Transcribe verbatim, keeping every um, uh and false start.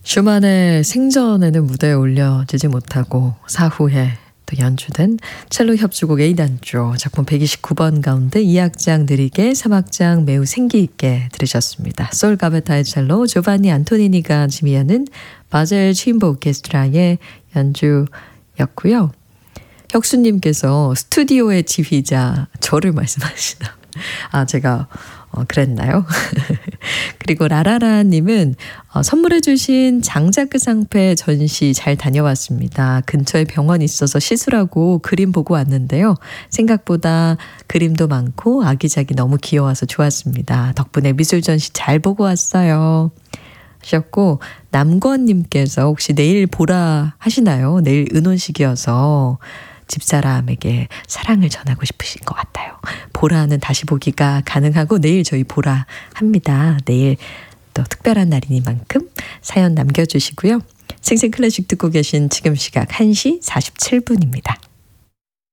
슈만의 생전에는 무대에 올려지지 못하고 사후에 또 연주된 첼로 협주곡 A단조 작품 백이십구 번 가운데 이 악장 느리게, 삼 악장 매우 생기있게 들으셨습니다. 솔 가베타의 첼로, 조반니 안토니니가 지휘하는 바젤 취임보 오케스트라의 연주였고요. 혁수님께서 스튜디오의 지휘자 저를 말씀하시나. 아, 제가 어, 그랬나요? 그리고 라라라님은 어, 선물해 주신 장자크 상패 전시 잘 다녀왔습니다. 근처에 병원이 있어서 시술하고 그림 보고 왔는데요. 생각보다 그림도 많고 아기자기 너무 귀여워서 좋았습니다. 덕분에 미술 전시 잘 보고 왔어요. 하셨고, 남권님께서 혹시 내일 보라 하시나요? 내일 은혼식이어서 집사람에게 사랑을 전하고 싶으신 것 같아요. 보라는 다시 보기가 가능하고 내일 저희 보라 합니다. 내일 또 특별한 날이니만큼 사연 남겨주시고요. 생생클래식 듣고 계신 지금 시각 한 시 사십칠 분입니다.